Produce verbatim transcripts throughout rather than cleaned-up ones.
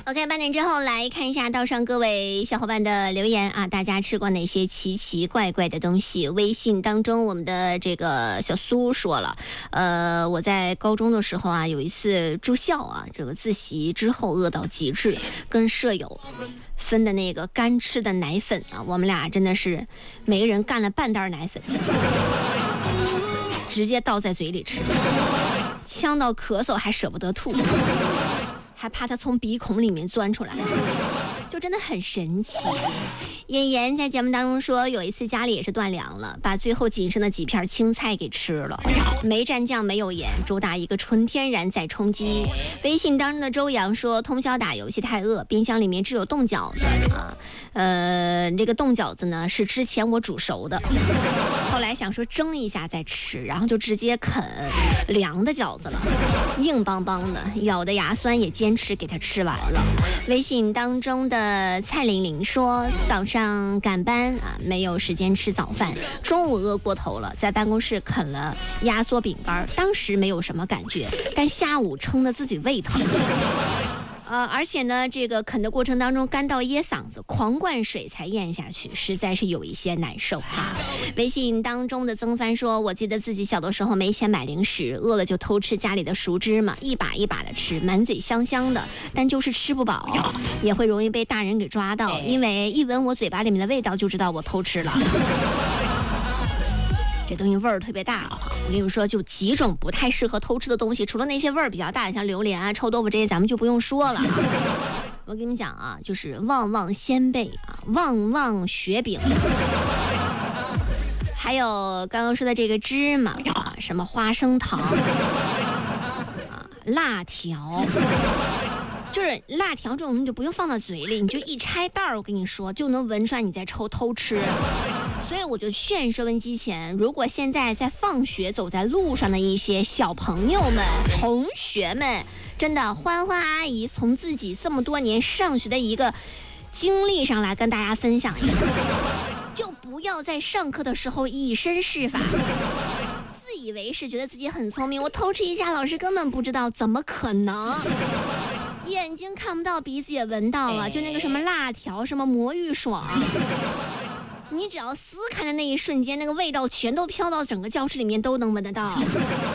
OK， 半点之后来看一下道上各位小伙伴的留言啊，大家吃过哪些奇奇怪怪的东西？微信当中，我们的这个小苏说了，呃，我在高中的时候啊，有一次住校啊，这个自习之后饿到极致，跟舍友分的那个干吃的奶粉啊，我们俩真的是每个人干了半袋奶粉，直接倒在嘴里吃，呛到咳嗽还舍不得吐。还怕它从鼻孔里面钻出来，就真的很神奇。妍妍在节目当中说，有一次家里也是断粮了，把最后仅剩的几片青菜给吃了，没蘸酱没有盐，主打一个纯天然再充饥。微信当中的周洋说，通宵打游戏太饿，冰箱里面只有冻饺子啊，呃，这个冻饺子呢是之前我煮熟的，后来想说蒸一下再吃，然后就直接啃凉的饺子了，硬邦邦的，咬的牙酸也坚持给它吃完了。微信当中的蔡玲玲说，早上赶班啊，没有时间吃早饭，中午饿过头了，在办公室啃了压缩饼干，当时没有什么感觉，但下午撑得自己胃疼。呃，而且呢，这个啃的过程当中干到噎嗓子，狂灌水才咽下去，实在是有一些难受哈。微信当中的曾帆说，我记得自己小的时候没钱买零食，饿了就偷吃家里的熟芝麻，一把一把的吃，满嘴香香的，但就是吃不饱，也会容易被大人给抓到，因为一闻我嘴巴里面的味道就知道我偷吃了。这东西味儿特别大啊！我跟你们说，就几种不太适合偷吃的东西，除了那些味儿比较大的，像榴莲啊、臭豆腐这些，咱们就不用说了。我跟你们讲啊，就是旺旺仙贝啊，旺旺雪饼，还有刚刚说的这个芝麻啊，什么花生糖啊、辣条。就是辣条这种，你就不用放到嘴里，你就一拆袋儿，我跟你说就能闻出来你在抽偷吃。所以我就劝收音机前，如果现在在放学走在路上的一些小朋友们、同学们，真的欢欢阿姨从自己这么多年上学的一个经历上来跟大家分享一下，就不要在上课的时候以身试法。自以为是，觉得自己很聪明，我偷吃一下，老师根本不知道，怎么可能？眼睛看不到，鼻子也闻到了，就那个什么辣条，什么魔芋爽，你只要撕开的那一瞬间，那个味道全都飘到整个教室里面，都能闻得到。啊，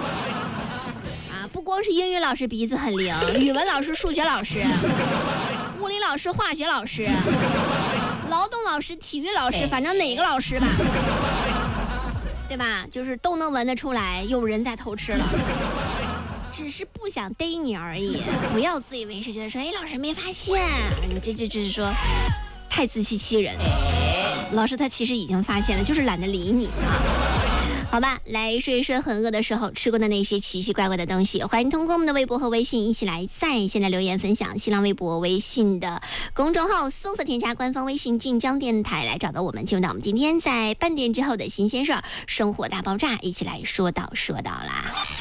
不光是英语老师鼻子很灵，语文老师、数学老师、物理老师、化学老师、劳动老师、体育老师，反正哪个老师吧，对吧？就是都能闻得出来，有人在偷吃了。只是不想逮你而已，不要自以为是，觉得说，哎，老师没发现，你这这就是说，太自欺欺人。老师他其实已经发现了，就是懒得理你啊。好吧，来说一说很饿的时候吃过的那些奇奇怪怪的东西。欢迎通过我们的微博和微信一起来在线的留言分享。新浪微博、微信的公众号搜索添加官方微信晋江电台来找到我们，进入到我们今天在半点之后的新鲜事儿，生活大爆炸，一起来说道说道啦。